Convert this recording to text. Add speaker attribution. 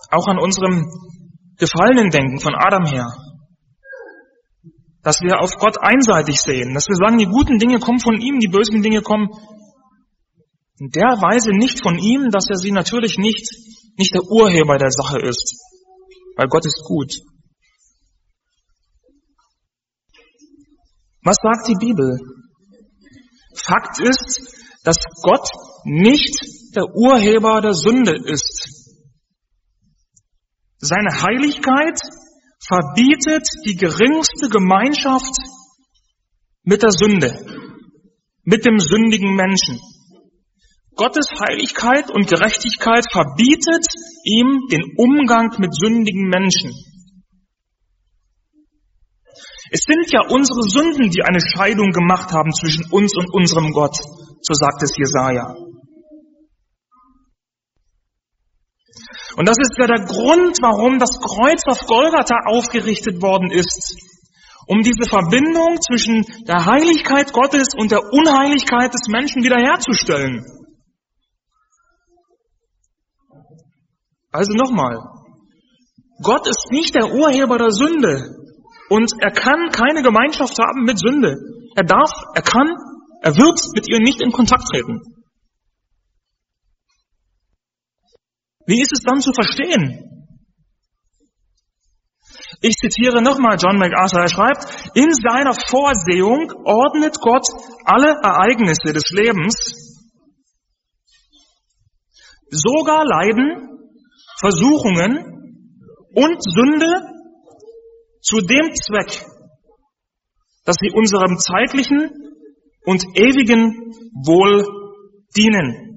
Speaker 1: auch an unserem Gefallenen denken, von Adam her. Dass wir auf Gott einseitig sehen, dass wir sagen, die guten Dinge kommen von ihm, die bösen Dinge kommen in der Weise nicht von ihm, dass er sie natürlich nicht der Urheber der Sache ist, weil Gott ist gut. Was sagt die Bibel? Fakt ist, dass Gott nicht der Urheber der Sünde ist. Seine Heiligkeit verbietet die geringste Gemeinschaft mit der Sünde, mit dem sündigen Menschen. Gottes Heiligkeit und Gerechtigkeit verbietet ihm den Umgang mit sündigen Menschen. Es sind ja unsere Sünden, die eine Scheidung gemacht haben zwischen uns und unserem Gott, so sagt es Jesaja. Und das ist ja der Grund, warum das Kreuz auf Golgatha aufgerichtet worden ist, um diese Verbindung zwischen der Heiligkeit Gottes und der Unheiligkeit des Menschen wiederherzustellen. Also nochmal, Gott ist nicht der Urheber der Sünde und er kann keine Gemeinschaft haben mit Sünde. Er wird mit ihr nicht in Kontakt treten. Wie ist es dann zu verstehen? Ich zitiere nochmal John MacArthur, er schreibt, in seiner Vorsehung ordnet Gott alle Ereignisse des Lebens, sogar Leiden, Versuchungen und Sünde zu dem Zweck, dass sie unserem zeitlichen und ewigen Wohl dienen.